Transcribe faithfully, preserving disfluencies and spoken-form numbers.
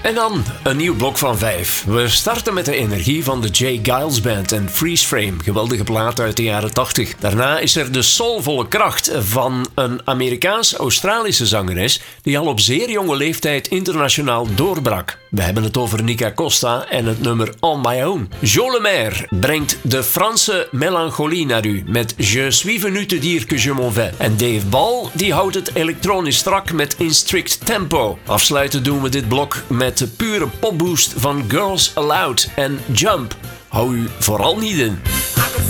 En dan een nieuw blok van vijf. We starten met de energie van de J. Giles Band en Freeze Frame, geweldige plaat uit de jaren tachtig. Daarna is er de soulvolle kracht van een Amerikaans-Australische zangeres die al op zeer jonge leeftijd internationaal doorbrak. We hebben het over Nika Costa en het nummer On My Own. Jo Le Maire brengt de Franse melancholie naar u met Je suis venu te dire que je m'en vais. En Dave Ball die houdt het elektronisch strak met In Strict Tempo. Afsluiten doen we dit blok met de pure popboost van Girls Aloud en Jump. Hou u vooral niet in.